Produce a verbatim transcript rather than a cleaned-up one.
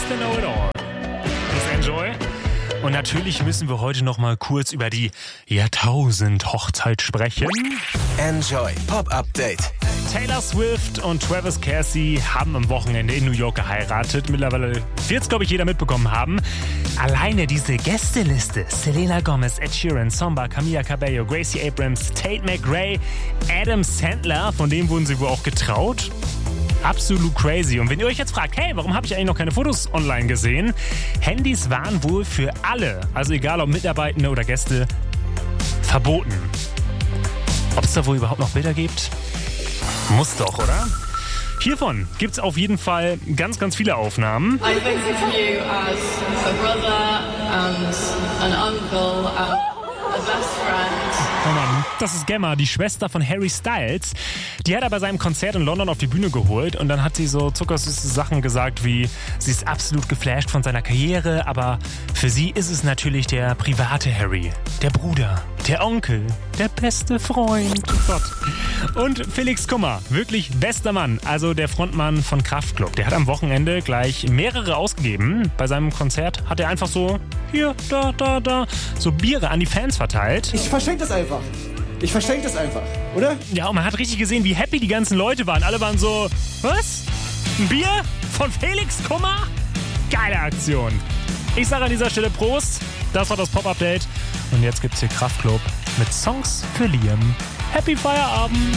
Mister Know-It-All. Das ist Enjoy. Und natürlich müssen wir heute noch mal kurz über die Jahrtausend-Hochzeit sprechen. Enjoy Pop Update. Taylor Swift und Travis Kelce haben am Wochenende in New York geheiratet. Mittlerweile wird es, glaube ich, jeder mitbekommen haben. Alleine diese Gästeliste: Selena Gomez, Ed Sheeran, Samba, Camila Cabello, Gracie Abrams, Tate McRae, Adam Sandler. Von dem wurden sie wohl auch getraut. Absolut crazy. Und wenn ihr euch jetzt fragt, hey, warum habe ich eigentlich noch keine Fotos online gesehen? Handys waren wohl für alle, also egal ob Mitarbeitende oder Gäste, verboten. Ob es da wohl überhaupt noch Bilder gibt? Muss doch, oder? Hiervon gibt es auf jeden Fall ganz, ganz viele Aufnahmen. I think of you as a brother and an uncle and a best friend. Oh Mann, das ist Gemma, die Schwester von Harry Styles. Die hat er bei seinem Konzert in London auf die Bühne geholt und dann hat sie so zuckersüße Sachen gesagt wie, sie ist absolut geflasht von seiner Karriere, aber für sie ist es natürlich der private Harry, der Bruder, der Onkel, der beste Freund. Oh Gott. Und Felix Kummer, wirklich bester Mann, also der Frontmann von Kraftklub. Der hat am Wochenende gleich mehrere ausgegeben. Bei seinem Konzert hat er einfach so hier, da, da, da, so Biere an die Fans verteilt. Ich verschenke das einfach. Ich verschenke das einfach, oder? Ja, und man hat richtig gesehen, wie happy die ganzen Leute waren. Alle waren so, was? Ein Bier von Felix Kummer? Geile Aktion. Ich sage an dieser Stelle Prost. Das war das Pop-Update. Und jetzt gibt's hier Kraftklub mit Songs für Liam. Happy Feierabend.